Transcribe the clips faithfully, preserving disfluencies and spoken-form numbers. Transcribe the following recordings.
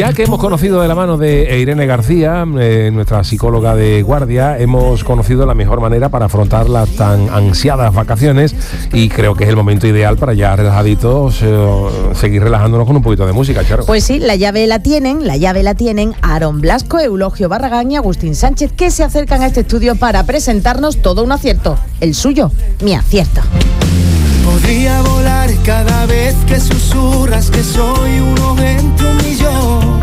Ya que hemos conocido de la mano de Irene García, eh, nuestra psicóloga de guardia, hemos conocido la mejor manera para afrontar las tan ansiadas vacaciones y creo que es el momento ideal para ya relajaditos eh, seguir relajándonos con un poquito de música, Charo. Pues sí, la llave la tienen, la llave la tienen Aarón Blasco, Eulogio Barragán y Agustín Sánchez, que se acercan a este estudio para presentarnos todo un acierto. El suyo, mi acierto. Podría volar cada vez que susurras que soy uno entre un millón.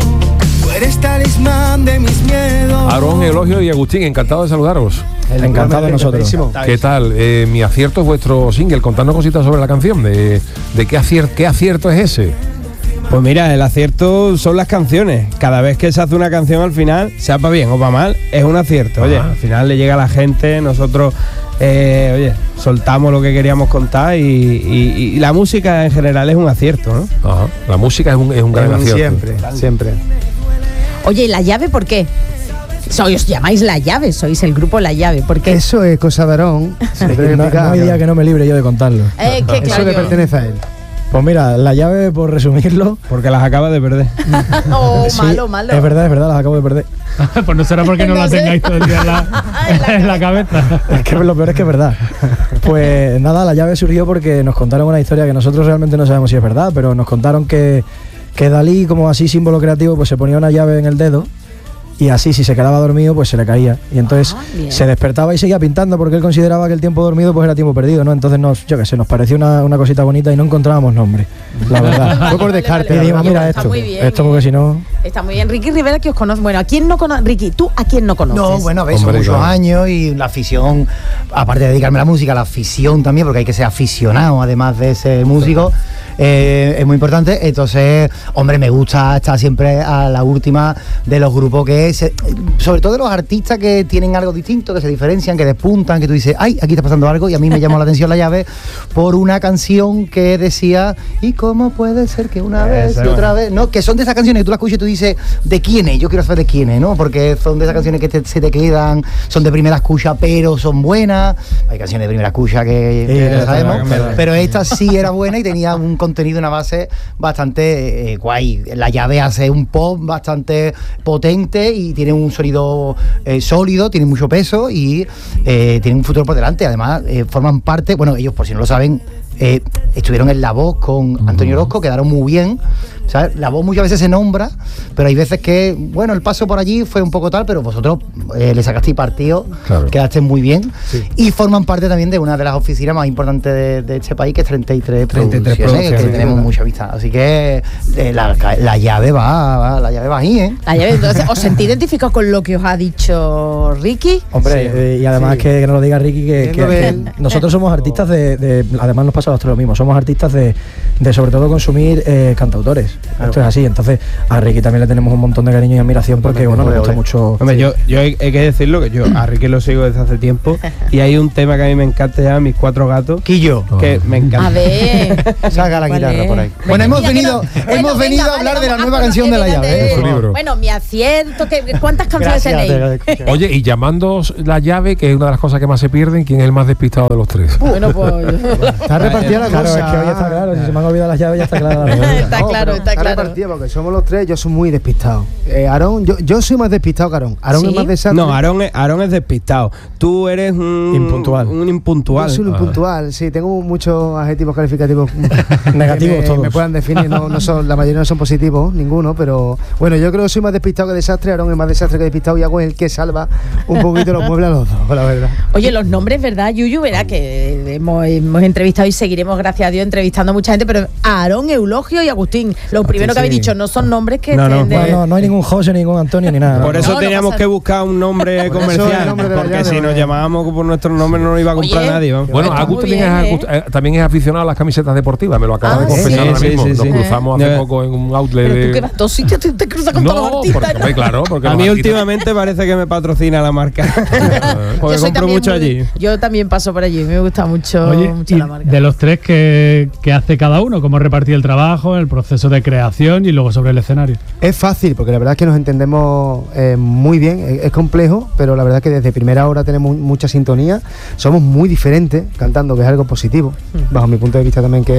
Tú eres talismán de mis miedos. Aarón, Eulogio y Agustín, encantado de saludaros. El encantado de nosotros. ¿Qué tal? Eh, mi acierto es vuestro single. Contadnos cositas sobre la canción. ¿De, de qué, acierto, qué acierto es ese? Pues mira, el acierto son las canciones. Cada vez que se hace una canción al final, sea para bien o para mal, es un acierto. Oye, al final le llega a la gente, nosotros, eh, oye, soltamos lo que queríamos contar y, y, y la música en general es un acierto, ¿no? Ajá. La música es un, es un gran acierto. Siempre, siempre. Oye, ¿y la llave por qué? Sois, os llamáis La Llave, sois el grupo La Llave, ¿por qué? Eso es cosa de Aarón. Sí, no, no hay día que no me libre yo de contarlo. Eh, que, Eso claro, le yo... pertenece a él. Pues mira, La Llave, por resumirlo, porque las acaba de perder. Oh, Sí, malo, malo. Es verdad, es verdad, las acabo de perder. Pues no será porque no, No la sé. tengáis todo el día en la, en la cabeza. Es que lo peor es que es verdad. Pues nada, La Llave surgió porque nos contaron una historia que nosotros realmente no sabemos si es verdad, pero nos contaron que, que Dalí, como así símbolo creativo, pues se ponía una llave en el dedo y así si se quedaba dormido pues se le caía y entonces Ah, bien. se despertaba y seguía pintando porque él consideraba que el tiempo dormido pues era tiempo perdido, ¿no? Entonces nos, yo qué sé, nos pareció una, una cosita bonita y no encontrábamos nombre, la verdad. Fue por descarte. Y dijimos, mira Está esto, muy bien, esto porque ¿eh? si no... Está muy bien. Ricky Rivera, que os conoce. Bueno, ¿a quién no conoce? Ricky, ¿tú a quién no conoces? No, bueno, a ver, son Hombre, muchos claro. años y la afición, aparte de dedicarme a la música, la afición también, porque hay que ser aficionado además de ser músico, eh, es muy importante. Entonces, hombre, me gusta estar siempre a la última de los grupos que es, sobre todo de los artistas que tienen algo distinto, que se diferencian, que despuntan, que tú dices, ay, aquí está pasando algo, y a mí me llamó la atención La Llave por una canción que decía, ¿y cómo puede ser que una vez y otra vez? No, que son de esas canciones que tú la escuchas y tú dices, ¿de quién es? Yo quiero saber de quién es, ¿no? Porque son de esas canciones que te- se te quedan, son de primera escucha, pero son buenas. Hay canciones de primera escucha que, Sí, que esa ya sabemos, es verdad. pero esta sí era buena y tenía un contenido, una base bastante eh, guay. La Llave hace un pop bastante potente y tiene un sonido eh, sólido, tiene mucho peso y eh, tiene un futuro por delante. Además, eh, forman parte, bueno, ellos por si no lo saben, eh, estuvieron en La Voz con Antonio Orozco, quedaron muy bien. ¿Sabes? La Voz muchas veces se nombra, pero hay veces que, bueno, el paso por allí fue un poco tal, pero vosotros eh, le sacasteis partido, Claro. quedasteis muy bien y forman parte también de una de las oficinas más importantes de, de este país, que es treinta y tres treinta y tres Producciones, que Producciones, tenemos ¿verdad? mucha amistad. Así que eh, la, la llave va, va, la llave va ahí, ¿eh? La Llave, entonces, ¿os sentís identificados con lo que os ha dicho Ricky? Hombre, Sí. eh, y además Sí. que, que nos lo diga Ricky, que, Viendo que- el- que nosotros somos artistas de, de- además nos pasa a nosotros lo mismo, somos artistas de, de sobre todo consumir eh, cantautores. Esto es así, entonces a Ricky también le tenemos un montón de cariño y admiración porque bueno, nos gusta mucho. Hombre, yo, yo hay, hay que decirlo que yo a Ricky lo sigo desde hace tiempo y hay un tema que a mí me encanta ya, Mis Cuatro Gatos, Quillo. que me encanta. A ver. Saca la ¿Cuál guitarra es? por ahí. Venga, Bueno, hemos mira que venido, no. hemos Bueno, venido venga, a hablar vale, de la vamos nueva a canción de La conocer, Llave, ¿eh? Su libro. Bueno, mi acierto, que, ¿cuántas canciones Gracias, tenéis? te lo- Oye, y llamando La Llave, que es una de las cosas que más se pierden, ¿quién es el más despistado de los tres? Bueno, pues... Está repartida la Claro, cosa. es que hoy está claro, si se me han olvidado las llaves ya está claro. Está No, claro, pero está claro. repartida porque somos los tres, yo soy muy despistado. Eh, Aarón, yo, yo soy más despistado que Aarón. Aarón ¿Sí? es más desastre. No, Aarón es, Aarón es despistado. Tú eres un Impuntual. Un Yo impuntual. soy un Ah. puntual, sí, tengo muchos adjetivos calificativos Negativos que me, todos. me puedan definir, no, no son, la mayoría no son positivos, ninguno, pero bueno, yo creo que soy más despistado que desastre, Aarón es más desastre que despistado y Hago es el que salva un poquito los muebles a los dos, la verdad. Oye, los nombres, ¿verdad, Yuyu? Verá que hemos, hemos entrevistado y seguiremos, gracias a Dios, entrevistando a mucha gente, pero Aarón, Eulogio y Agustín, lo primero que sí. habéis dicho, no son nombres que No, no, estén de- no, no, no hay ningún José, ningún Antonio ni nada. Por eso No, no teníamos pasa- que buscar un nombre Por eso el comercial, nombre de La porque Llave, si nos vaya. llamábamos por nuestro nombre no nos iba a comprar Oye, nadie. vamos. Bueno, Está Agus muy también, bien, es, ¿eh? eh, también es aficionado a las camisetas deportivas, me lo acaba Ah, de confesar sí, ahora sí, mismo. sí, Nos sí. cruzamos hace Ya. poco en un outlet Pero tú de... que vas a dos sitios, te, te cruzas con todos los No, artistas. porque, hombre, claro, porque A los mí artistas- últimamente parece que me patrocina la marca, porque Yo soy compro también mucho muy- allí. Yo también paso por allí, me gusta mucho, Oye, mucho y la marca. de los tres, ¿qué, qué hace cada uno? ¿Cómo repartir el trabajo, el proceso de creación y luego sobre el escenario? Es fácil, porque la verdad es que nos entendemos eh, muy bien, es, es complejo, pero la verdad es que desde primera hora tenemos mucha sintonía, somos muy diferentes cantando, que es algo positivo, bajo mi punto de vista también, que,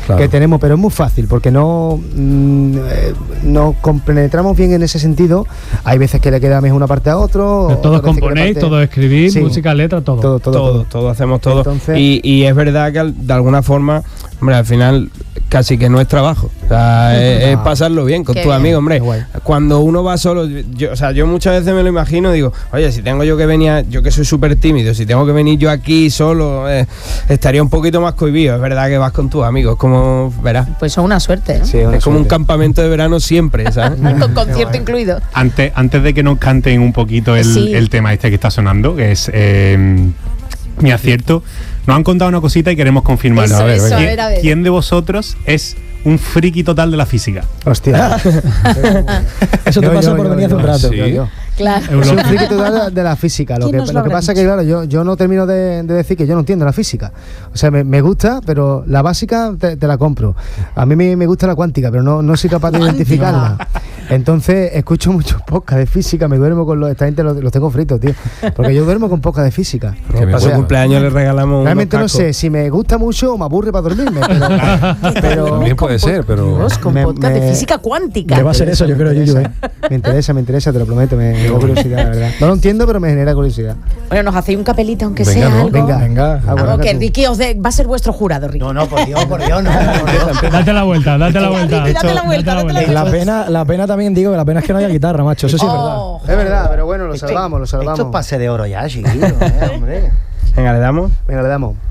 claro. que tenemos, pero es muy fácil porque no mm, eh, nos compenetramos bien en ese sentido. Hay veces que le queda mejor una parte a otro. Todos componéis, parte... todos escribís, sí. música, letra, todo. Todo, todo, todo, todo, todo hacemos todo. Entonces... Y, y es verdad que de alguna forma, hombre, al final casi que no es trabajo. O sea, es, es pasarlo bien con tus amigos, hombre. Cuando uno va solo, yo, o sea, yo muchas veces me lo imagino, digo, oye, si tengo yo que venir, yo que soy súper tímido, si tengo que venir yo aquí solo, eh, estaría un poquito más cohibido. Es verdad que vas con tus amigos, como verás. Pues son una suerte, ¿no? Sí, una es como suerte. Un campamento de verano siempre, ¿sabes? Con concierto incluido. Antes, antes de que nos canten un poquito el, sí. el tema este que está sonando, que es eh, Mi Acierto, nos han contado una cosita y queremos confirmarlo. Eso, a ver, eso, ¿quién, a ver, a ver. ¿Quién de vosotros es un friki total de la física? Hostia. Eso te yo, pasa yo, por yo, venir hace un rato. Sí. Yo, yo. Claro. Soy un friki total de la física. Lo que, lo que pasa es que, claro, yo, yo no termino de, de decir que yo no entiendo la física. O sea, me, me gusta, pero la básica te, te la compro. A mí me, me gusta la cuántica, pero no, no soy capaz de identificarla. Entonces, escucho muchos podcasts de física, me duermo con los... Esta gente los, los tengo fritos, tío. Porque yo duermo con podcasts de física. Que o sea, cumpleaños le regalamos realmente no sé si me gusta mucho o me aburre para dormirme. Pero, pero también puede ser, pero... Dios, con me, podcast me, de física cuántica. ¿Qué va a ser eso? Yo creo, Yuyu, ¿eh? Me interesa, me interesa, te lo prometo, me genera curiosidad, la verdad. No lo entiendo, pero me genera curiosidad. Bueno, nos hacéis un capelito, aunque venga, sea ¿no? algo. Venga, venga. Ah, bueno, que Ricky os de, va a ser vuestro jurado, Ricky. No, no, por Dios, por Dios, no. Por Dios. Date la vuelta, date la vuelta. Ricky, date la vuelta, date la vuelta. La pena, la pena también, digo, que la pena es que no haya guitarra, macho. Eso sí es oh, verdad. Es verdad, pero bueno, lo salvamos, lo salvamos. Esto es pase de oro ya, chiquillo, eh, hombre. Venga, ¿le damos? Venga, le damos.